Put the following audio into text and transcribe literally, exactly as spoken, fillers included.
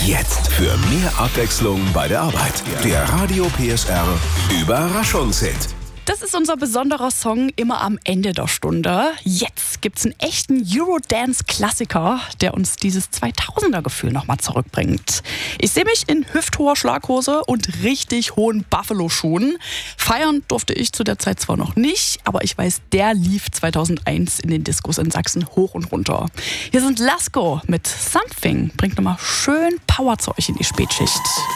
Jetzt für mehr Abwechslung bei der Arbeit. Der Radio P S R Überraschungshit. Das ist unser besonderer Song immer am Ende der Stunde. Jetzt gibt's einen echten Eurodance-Klassiker, der uns dieses zweitausender-Gefühl nochmal zurückbringt. Ich sehe mich in hüfthoher Schlaghose und richtig hohen Buffalo-Schuhen. Feiern durfte ich zu der Zeit zwar noch nicht, aber ich weiß, der lief zweitausendeins in den Diskos in Sachsen hoch und runter. Hier sind Lasko mit Something. Bringt nochmal schön Power zu euch in die Spätschicht.